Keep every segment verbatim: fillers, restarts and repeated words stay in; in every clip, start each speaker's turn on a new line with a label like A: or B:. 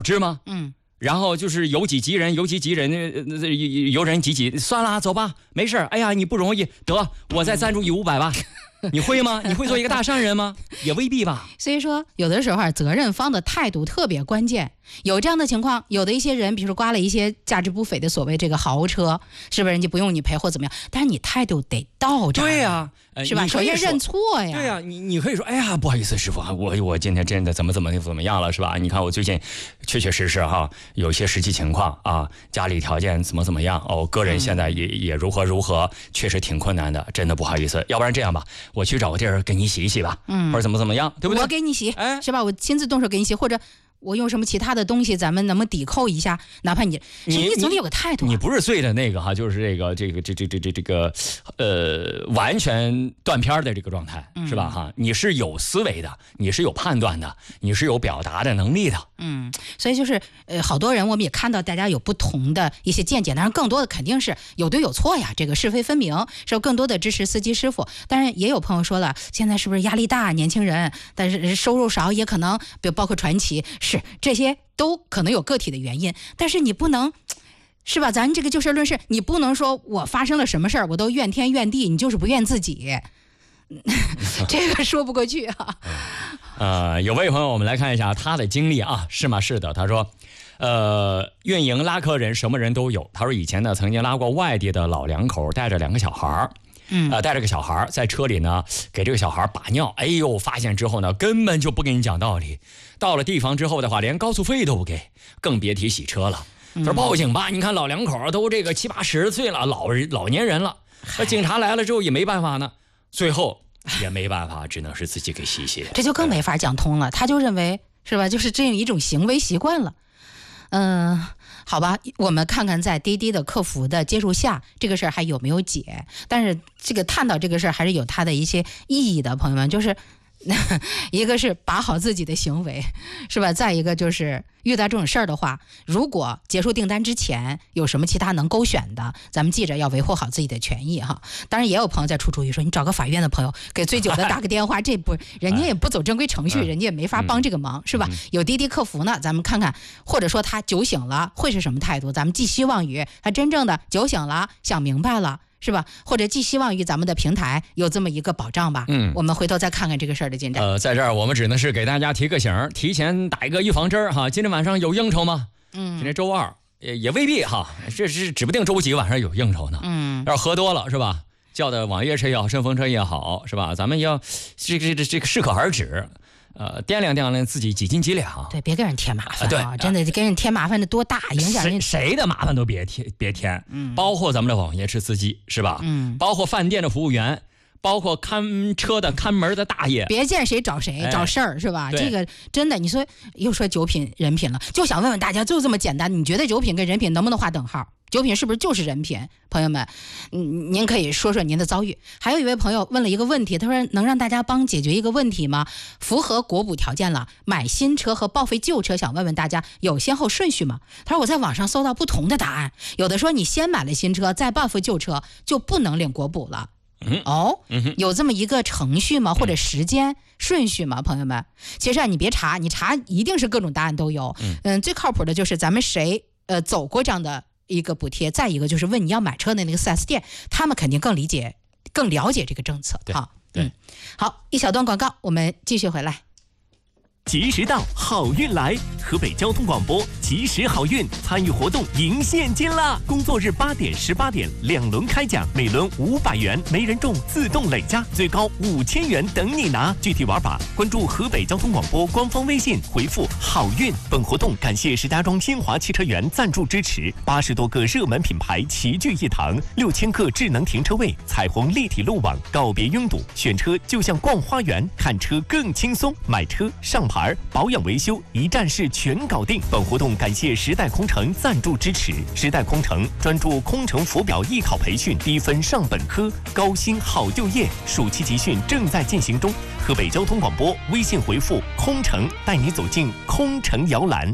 A: 知吗？
B: 嗯。
A: 然后就是由己及人，由己及人，呃由人及己。算了，走吧，没事。哎呀，你不容易，得我再赞助你五百吧。你会吗？你会做一个大善人吗？也未必吧。
B: 所以说，有的时候啊，责任方的态度特别关键。有这样的情况，有的一些人，比如说刮了一些价值不菲的所谓这个豪车，是不是人家不用你赔或怎么样？但是你态度得到这儿，
A: 对呀、啊呃，
B: 是吧？首先认错呀。
A: 对呀、啊，你你可以说，哎呀，不好意思，师傅啊，我我今天真的怎么怎么怎么样了，是吧？你看我最近确确实实哈，有些实际情况啊，家里条件怎么怎么样哦，个人现在也、嗯、也如何如何，确实挺困难的，真的不好意思。要不然这样吧，我去找个地儿给你洗一洗吧，嗯，或者怎么怎么样，对不对？
B: 我给你洗，
A: 哎，
B: 是吧？我亲自动手给你洗，或者。我用什么其他的东西，咱们能不能抵扣一下？哪怕你你你总得有个态度、啊。
A: 你不是最的那个哈，就是这个这个这这这这这个呃完全断片的这个状态，嗯、是吧哈？你是有思维的，你是有判断的，你是有表达的能力的。
B: 嗯，所以就是呃，好多人我们也看到大家有不同的一些见解，当然更多的肯定是有对有错呀，这个是非分明，是更多的支持司机师傅。但是也有朋友说了，现在是不是压力大，年轻人，但是收入少，也可能比如包括传奇。是这些都可能有个体的原因，但是你不能，是吧？咱这个就事论事，你不能说我发生了什么事儿，我都怨天怨地，你就是不怨自己，这个说不过去啊。
A: 呃，有位朋友，我们来看一下他的经历啊，是吗？是的，他说，呃，运营拉客人什么人都有。他说以前呢，曾经拉过外地的老两口，带着两个小孩儿。嗯，呃，带着个小孩在车里呢，给这个小孩把尿，哎呦，发现之后呢，根本就不跟你讲道理。到了地方之后的话，连高速费都不给，更别提洗车了。他说报警吧，你看老两口都这个七八十岁了，老人老年人了，那警察来了之后也没办法呢，最后也没办法，只能是自己给洗洗。
B: 这就更没法讲通了，他就认为是吧，就是这样一种行为习惯了。嗯，好吧，我们看看在滴滴的客服的介入下，这个事儿还有没有解？但是这个探讨这个事儿还是有它的一些意义的，朋友们，就是一个是把好自己的行为，是吧？再一个就是遇到这种事儿的话，如果结束订单之前有什么其他能勾选的，咱们记着要维护好自己的权益哈。当然也有朋友在出主意说，你找个法院的朋友给醉酒的打个电话，这不人家也不走正规程序，人家也没法帮这个忙，是吧？有滴滴客服呢，咱们看看，或者说他酒醒了会是什么态度？咱们寄希望于他真正的酒醒了，想明白了。是吧？或者寄希望于咱们的平台有这么一个保障吧。嗯，我们回头再看看这个事儿的进展。
A: 呃，在这儿我们只能是给大家提个醒，提前打一个预防针哈。今天晚上有应酬吗？嗯，今天周二也也未必哈，这是指不定周几晚上有应酬呢。嗯，要是喝多了是吧？叫的网约车也好，顺风车也好，是吧？咱们要这个这个这个适可而止。呃，掂量掂量自己几斤几两，
B: 对，别给人添麻烦、啊。
A: 对，
B: 真的给人添麻烦的多大，影响人
A: 谁谁的麻烦都别添，别添。嗯，包括咱们的网约车司机是吧？嗯，包括饭店的服务员，包括看车的看门的大爷，
B: 别见谁找谁、哎、找事儿是吧？这个真的，你说又说酒品人品了，就想问问大家，就这么简单，你觉得酒品跟人品能不能划等号？酒品是不是就是人品？朋友们，嗯，您可以说说您的遭遇。还有一位朋友问了一个问题，他说能让大家帮解决一个问题吗？符合国补条件了，买新车和报废旧车，想问问大家有先后顺序吗？他说我在网上搜到不同的答案，有的说你先买了新车再报废旧车就不能领国补了。嗯哦，嗯有这么一个程序吗？或者时间顺序吗？朋友们，其实啊，你别查，你查一定是各种答案都有。嗯，嗯最靠谱的就是咱们谁呃走过这样的一个补贴，再一个就是问你要买车的那个 四 S 店，他们肯定更理解、更了解这个政策。
A: 好，
B: 嗯，好，一小段广告，我们继续回来。
C: 及时到，好运来！河北交通广播及时好运参与活动赢现金啦！工作日八点、十八点两轮开奖，每轮五百元，没人中自动累加，最高五千元等你拿。具体玩法关注河北交通广播官方微信，回复好运。本活动感谢石家庄新华汽车园赞助支持，八十多个热门品牌齐聚一堂，六千个智能停车位，彩虹立体路网，告别拥堵，选车就像逛花园，看车更轻松，买车上牌。保养维修一站式全搞定。本活动感谢时代空乘赞助支持。时代空乘专注空乘浮表艺考培训，低分上本科，高薪好就业。暑期集训正在进行中。河北交通广播微信回复空乘，带你走进空乘摇篮。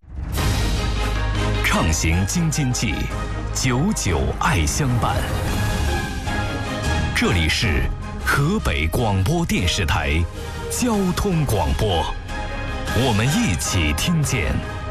D: 畅行京津冀，久久爱相伴。这里是河北广播电视台交通广播，我们一起听见